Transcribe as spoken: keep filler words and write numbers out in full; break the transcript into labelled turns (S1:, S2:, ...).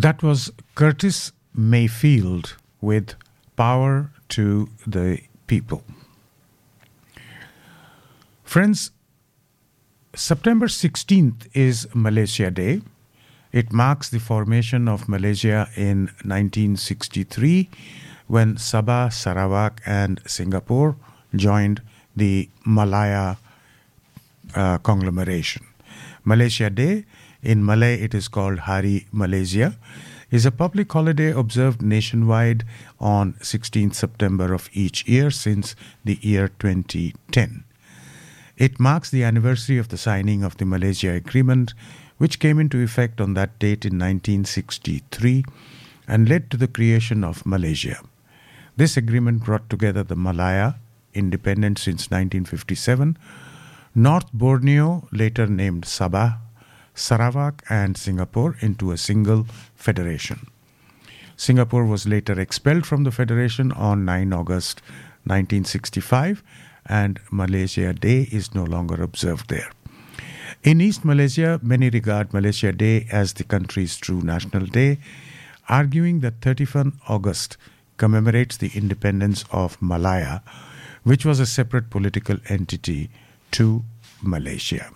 S1: That was Curtis Mayfield with Power to the People. Friends, September sixteenth is Malaysia Day. It marks the formation of Malaysia in nineteen sixty-three when Sabah, Sarawak and Singapore joined the Malaya uh, conglomeration. Malaysia Day, in Malay it is called Hari Malaysia, is a public holiday observed nationwide on sixteenth September of each year since the year twenty ten. It marks the anniversary of the signing of the Malaysia Agreement, which came into effect on that date in nineteen sixty-three and led to the creation of Malaysia. This agreement brought together the Malaya, independent since nineteen fifty-seven, North Borneo, later named Sabah, Sarawak and Singapore into a single federation. Singapore was later expelled from the federation on ninth August nineteen sixty-five, and Malaysia Day is no longer observed there. In East Malaysia, many regard Malaysia Day as the country's true national day, arguing that thirty-first August commemorates the independence of Malaya, which was a separate political entity to Malaysia.